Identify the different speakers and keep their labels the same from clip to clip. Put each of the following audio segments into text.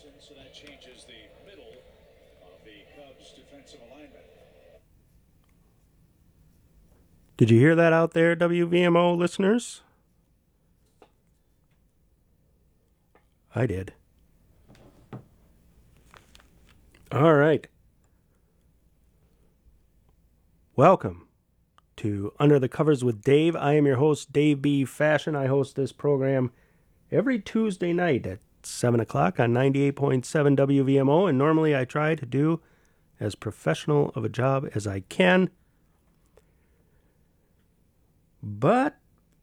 Speaker 1: So that changes the middle of the Cubs defensive alignment.
Speaker 2: Did you hear that out there, WVMO listeners? I did. All right. Welcome to Under the Covers with Dave. I am your host, Dave B. Fashion. I host this program every Tuesday night at 7 o'clock on 98.7 WVMO, and normally I try to do as professional of a job as I can. But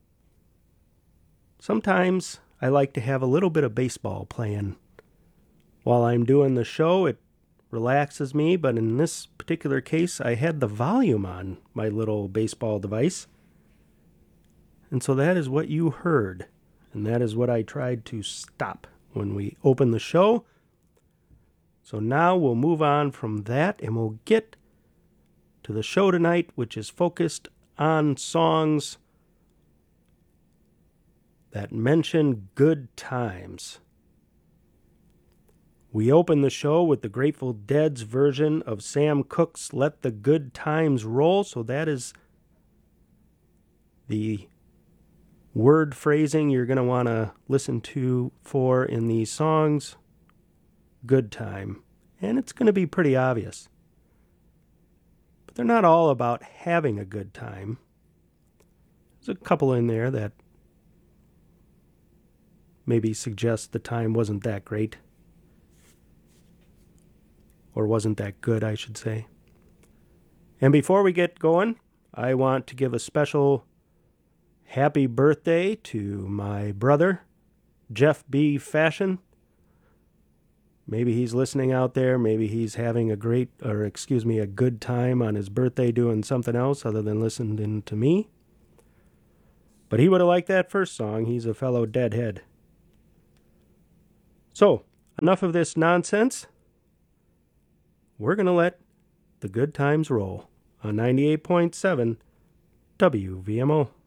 Speaker 2: sometimes I like to have a little bit of baseball playing while I'm doing the show. It relaxes me, but in this particular case, I had the volume on my little baseball device. And so that is what you heard. And that is what I tried to stop when we opened the show. So now we'll move on from that and we'll get to the show tonight, which is focused on songs that mention good times. We open the show with the Grateful Dead's version of Sam Cooke's Let the Good Times Roll. So that is the word phrasing you're going to want to listen to for in these songs. Good time. And it's going to be pretty obvious. But they're not all about having a good time. There's a couple in there that maybe suggest the time wasn't that great. Or wasn't that good, I should say. And before we get going, I want to give a special happy birthday to my brother, Jeff B. Fashion. Maybe he's listening out there. Maybe he's having a good time on his birthday doing something else other than listening to me. But he would have liked that first song. He's a fellow Deadhead. So, enough of this nonsense. We're going to let the good times roll on 98.7 WVMO.